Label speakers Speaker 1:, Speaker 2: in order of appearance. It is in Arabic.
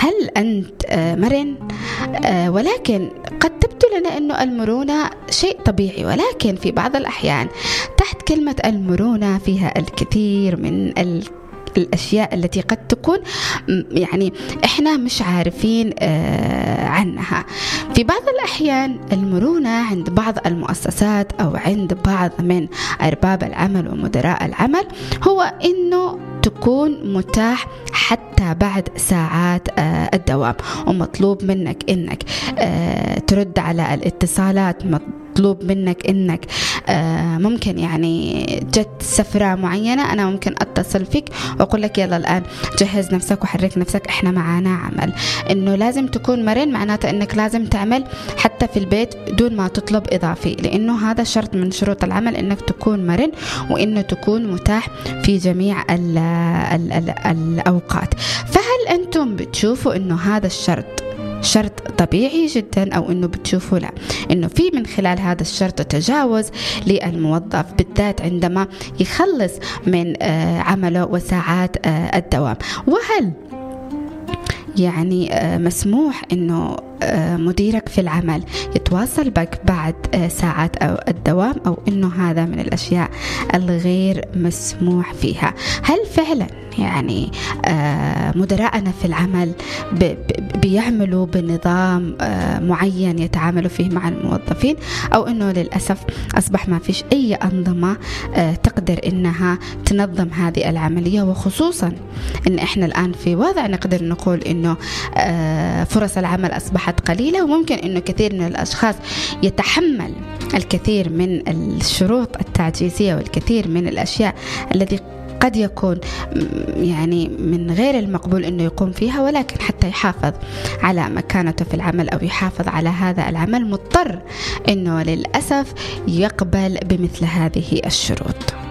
Speaker 1: هل أنت مرن؟ ولكن قد تبدو لنا أنه المرونة شيء طبيعي، ولكن في بعض الأحيان تحت كلمة المرونة فيها الكثير من الأشياء التي قد تكون يعني إحنا مش عارفين عنها. في بعض الأحيان المرونة عند بعض المؤسسات أو عند بعض من أرباب العمل ومدراء العمل هو إنه تكون متاح حتى بعد ساعات الدوام، ومطلوب منك إنك ترد على الاتصالات، مطلوب منك إنك ممكن يعني جت سفرة معينة أنا ممكن أتصل فيك وأقول لك يلا الآن جهز نفسك وحرك نفسك إحنا معانا عمل. إنه لازم تكون مرن معناته إنك لازم تعمل حتى في البيت دون ما تطلب إضافي، لأنه هذا شرط من شروط العمل إنك تكون مرن وإنه تكون متاح في جميع الأوقات. فهل أنتم بتشوفوا إنه هذا شرط طبيعي جدا، أو إنه بتشوفوا لا إنه في من خلال هذا الشرط تجاوز للموظف بالذات عندما يخلص من عمله وساعات الدوام؟ وهل يعني مسموح إنه مديرك في العمل يتواصل بك بعد ساعات أو الدوام، أو إنه هذا من الأشياء الغير مسموح فيها؟ هل فعلا يعني مدراءنا في العمل بيعملوا بنظام معين يتعاملوا فيه مع الموظفين، أو إنه للأسف أصبح ما فيش أي أنظمة تقدر إنها تنظم هذه العملية؟ وخصوصا إن إحنا الآن في وضع نقدر نقول إنه فرص العمل أصبحت قليلة، وممكن إنه كثير من الأشخاص يتحمل الكثير من الشروط التعجيزية والكثير من الأشياء التي قد يكون يعني من غير المقبول أنه يقوم فيها، ولكن حتى يحافظ على مكانته في العمل أو يحافظ على هذا العمل مضطر أنه للأسف يقبل بمثل هذه الشروط.